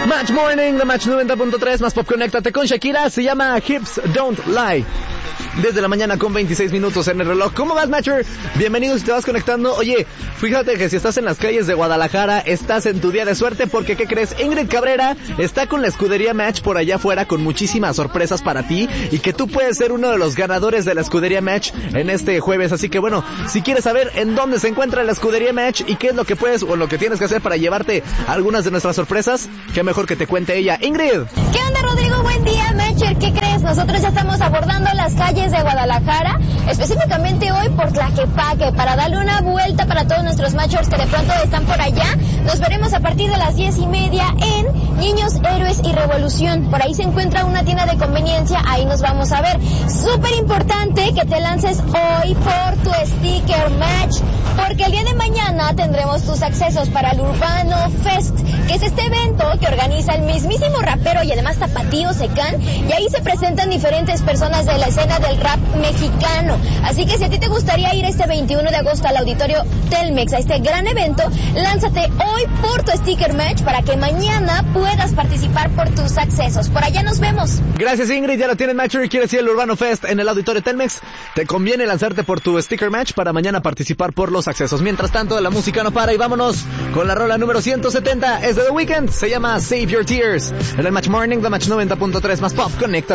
Match Morning, The Match 90.3, más pop, conéctate con Shakira, se llama Hips Don't Lie. Desde la mañana con 26 minutos en el reloj. ¿Cómo vas, Matcher? Bienvenido si te vas conectando. Oye, fíjate que si estás en las calles de Guadalajara, estás en tu día de suerte porque, ¿qué crees? Ingrid Cabrera está con la escudería Match por allá afuera con muchísimas sorpresas para ti y que tú puedes ser uno de los ganadores de la escudería Match en este jueves. Así que bueno, si quieres saber en dónde se encuentra la escudería Match y qué es lo que puedes o lo que tienes que hacer para llevarte algunas de nuestras sorpresas, qué mejor que te cuente ella. Ingrid. ¿Qué onda, Rodrigo? Buen día, Matcher. ¿Qué crees? Nosotros ya estamos abordando las calles de Guadalajara, específicamente hoy por Tlaquepaque, para darle una vuelta para todos nuestros Matchers que de pronto están por allá. Nos veremos a partir de las 10:30 en Niños, Héroes y Revolución. Por ahí se encuentra una tienda de conveniencia, ahí nos vamos a ver. Súper importante que te lances hoy por tu sticker Match, porque el día de mañana tendremos tus accesos para el Urbano Fest, que es este evento que organiza el mismísimo rapero y además tapatío Secán, y ahí se presentan diferentes personas de la escena del rap mexicano. Así que si a ti te gustaría ir este 21 de agosto al auditorio Telmex, a este gran evento, lánzate hoy por tu sticker Match para que mañana puedas participar por tus accesos. Por allá nos vemos. Gracias, Ingrid, ya lo tienes, Matcher, y quieres ir al Urbano Fest en el auditorio Telmex, te conviene lanzarte por tu sticker Match para mañana participar por los accesos. Mientras tanto, la música no para y vámonos con la rola número 170, es de The Weeknd, se llama Save Your Tears. En el Match Morning, The Match 90.3 más pop, conecta.